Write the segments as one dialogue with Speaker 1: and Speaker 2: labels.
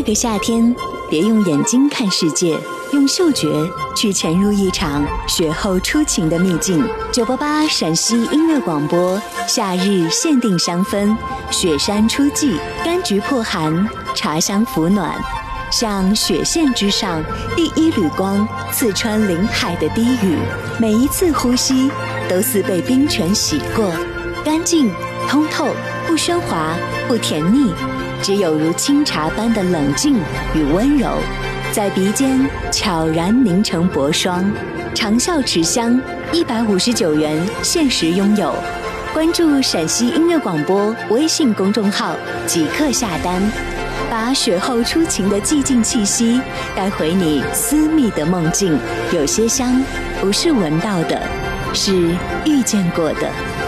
Speaker 1: 这个夏天，别用眼睛看世界，用嗅觉去潜入一场雪后初晴的秘境。988陕西音乐广播，夏日限定香氛，雪山初霁，柑橘破寒，茶香抚暖。像雪线之上第一缕光，刺穿林海的低语，每一次呼吸都似被冰泉洗过，干净通透，不喧哗，不甜腻，只有如清茶般的冷静与温柔，在鼻尖悄然凝成薄霜。长效持香，159元限时拥有。关注陕西音乐广播微信公众号即刻下单，把雪后初晴的寂静气息带回你私密的梦境。有些香不是闻到的，是遇见过的。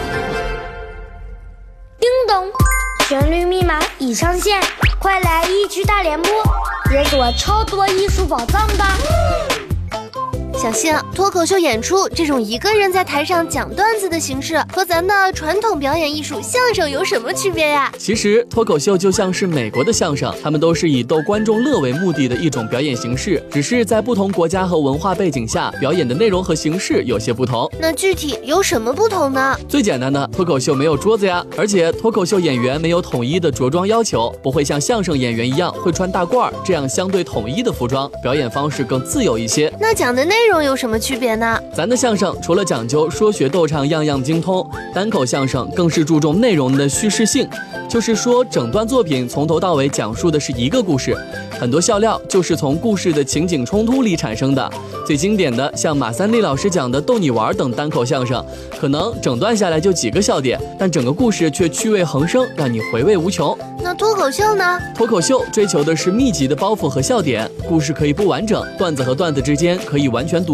Speaker 2: 叮咚，旋律密码已上线，快来一区大联播，解锁超多艺术宝藏吧！
Speaker 3: 小新，脱口秀演出这种一个人在台上讲段子的形式，和咱的传统表演艺术相声有什么区别呀？
Speaker 4: 其实脱口秀就像是美国的相声，他们都是以逗观众乐为目的的一种表演形式，只是在不同国家和文化背景下，表演的内容和形式有些不同。
Speaker 3: 那具体有什么不同呢？
Speaker 4: 最简单的，脱口秀没有桌子呀，而且脱口秀演员没有统一的着装要求，不会像相声演员一样会穿大褂这样相对统一的服装，表演方式更自由一些。
Speaker 3: 那讲的内容有什么区别呢？
Speaker 4: 咱的相声除了讲究说学逗唱样样精通，单口相声更是注重内容的叙事性，就是说整段作品从头到尾讲述的是一个故事，很多笑料就是从故事的情景冲突里产生的。最经典的像马三立老师讲的逗你玩等单口相声，可能整段下来就几个笑点，但整个故事却趣味横生，让你回味无穷。
Speaker 3: 那脱口秀呢？
Speaker 4: 脱口秀追求的是密集的包袱和笑点，故事可以不完整，段子和段子之间可以完全独